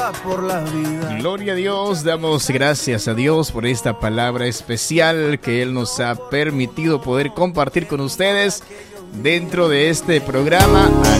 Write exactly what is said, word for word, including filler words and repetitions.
va por la vida. Gloria a Dios, damos gracias a Dios por esta palabra especial que Él nos ha permitido poder compartir con ustedes dentro de este programa.